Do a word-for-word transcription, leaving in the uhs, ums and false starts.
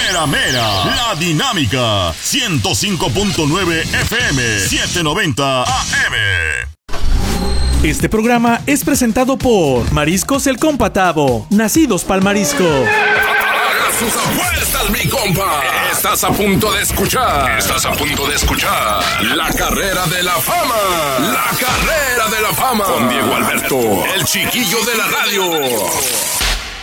Mera Mera, La Dinámica, ciento cinco punto nueve F M, setecientos noventa A M. Este programa es presentado por Mariscos El Compa Tavo, nacidos pa'l marisco. Haga sus apuestas, mi compa. Estás a punto de escuchar. Estás a punto de escuchar La Carrera de la Fama. La Carrera de la Fama. Con Diego Alberto, el chiquillo de la radio.